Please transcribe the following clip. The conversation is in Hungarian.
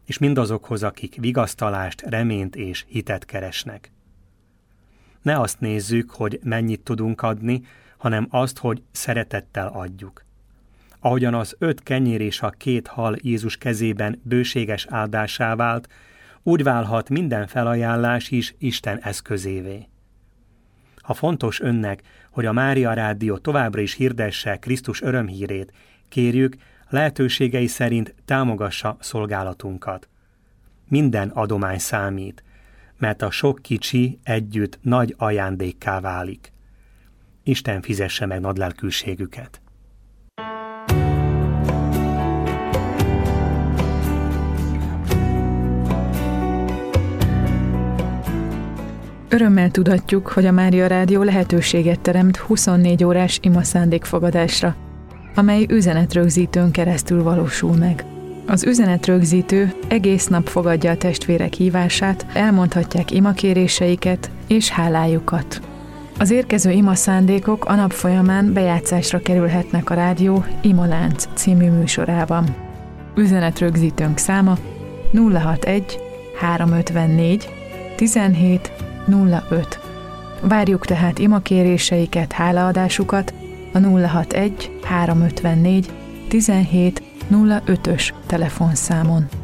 és mindazokhoz, akik vigasztalást, reményt és hitet keresnek. Ne azt nézzük, hogy mennyit tudunk adni, hanem azt, hogy szeretettel adjuk. Ahogyan az 5 kenyér és a 2 hal Jézus kezében bőséges áldásá vált, úgy válhat minden felajánlás is Isten eszközévé. Ha fontos önnek, hogy a Mária Rádió továbbra is hirdesse Krisztus örömhírét, kérjük, lehetőségei szerint támogassa szolgálatunkat. Minden adomány számít, mert a sok kicsi együtt nagy ajándékká válik. Isten fizesse meg nagylelkűségüket. Örömmel tudatjuk, hogy a Mária Rádió lehetőséget teremt 24 órás ima szándékfogadásra, amely üzenetrögzítőn keresztül valósul meg. Az üzenetrögzítő egész nap fogadja a testvérek hívását, elmondhatják imakéréseiket és hálájukat. Az érkező ima szándékok a nap folyamán bejátszásra kerülhetnek a rádió Imalánc című műsorában. Üzenetrögzítőnk száma 061 354 17 05. Várjuk tehát imakéréseiket, hálaadásukat a 061 354 17 05-ös telefonszámon.